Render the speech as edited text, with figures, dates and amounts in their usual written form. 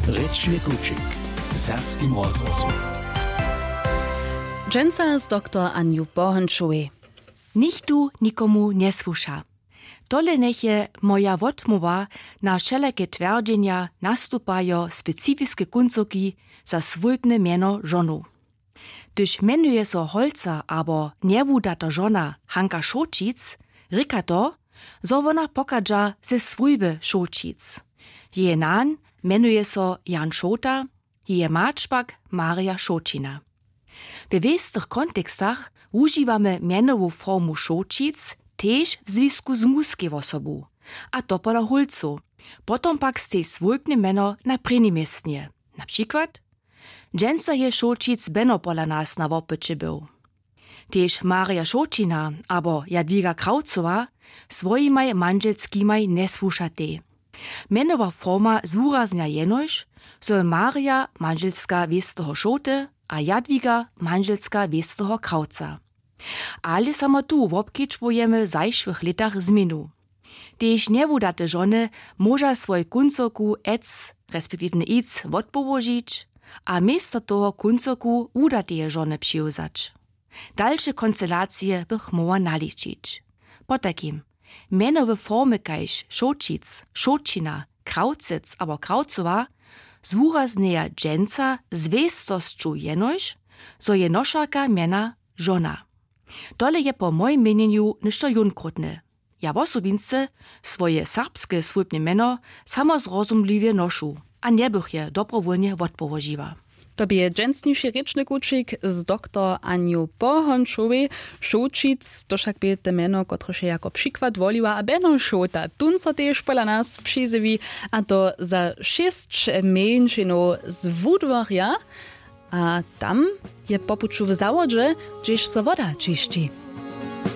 Rečny kučik w serbskim rozhlasu. Dżęca z dr Aniu Bohončovej. Niech tu nikomu nie słucha. Tole neche moja wotmowa na wszelakie twierdzenia nastupają specyfiskie kuncoki za swójbne miano żonu. Gdyż menuje so Holca abo niewudata żona Hanka Šočic, ryka to, zo wona pokadża ze swójby Šočic. Jeje nan menuje so Jan Šota, jeje maczpak Maria Šočina. W wiestych kontekstach używamy mianową formu Šočic też w związku z mužską osobą, a to pola Holcu. Potom pak stej swójbne miano na prvním miestnie. Na przykład dżęca je Šočic beno pola nas na wopycie był. Tež Maria Šočina abo Jadwiga Kraucowa swojimaj manželskimaj nesłušate. Mianowa forma zúraznia jenož, so je Maria manželska wiestého Šoty a Jadwiga manželska wiestého Krauca. Ale samo tu wobkičbujemy w zajszłych latach zmienu. Tež niewudate żony może swoj kuncoku ec, respektywnie ic, wodpołożyć, a miejsce toho kuncoku udateje żony przywiązać. Dalsze konstelacje bych mogła naliczyć. Po takim, mianowe formy kajś Šočic, Šočina, Kraucic abo Kraucowa zwurazneja dżęca zwiestosću jenož, so je nošarka miana żona. Dole je po moim mieneniu ništo junkrutne. Ja wosobince swoje serbskie swójbne miano samozrozumliwie nošu, a nie bych je dobrowolnie wodpołožiła. To bie dżęsniejszy rečny kučik z dr Aniu Bohončovej. Šočic, to však bie te meno, kotrože jako przykład woliła, a beno Šota. Tun so tež pola nas přizevi, a to za 6 menšinov z Wudworja. A tam je popuču w załodze, gdzieś so woda czyści.